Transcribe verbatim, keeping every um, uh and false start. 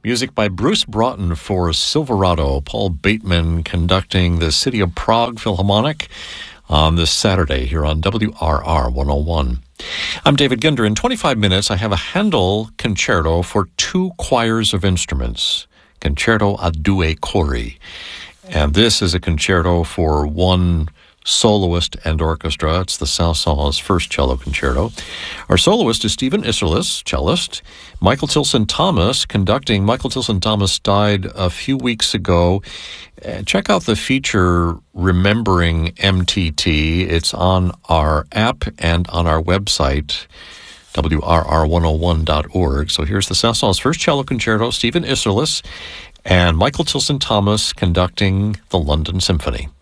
Music by Bruce Broughton for Silverado. Paul Bateman conducting the City of Prague Philharmonic on this Saturday here on W R R one oh one. I'm David Ginder. In twenty-five minutes, I have a Handel concerto for two choirs of instruments, Concerto a Due Cori. And this is a concerto for one soloist and orchestra. It's the Saint-Saëns first cello concerto. Our soloist is Stephen Isserlis, cellist. Michael Tilson Thomas conducting. Michael Tilson Thomas died a few weeks ago. Uh, check out the feature Remembering M T T. It's on our app and on our website, W R R one oh one dot org. So here's the Saint-Saëns first cello concerto, Stephen Isserlis, and Michael Tilson Thomas conducting the London Symphony.